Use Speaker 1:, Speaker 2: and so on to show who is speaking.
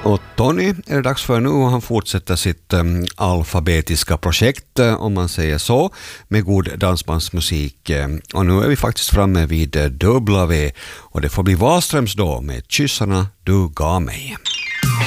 Speaker 1: Och Tony är det dags för nu och han fortsätter sitt alfabetiska projekt, om man säger så, med god dansbandsmusik. Och nu är vi faktiskt framme vid W och det får bli Wahlströms då med Kyssarna du gav mig.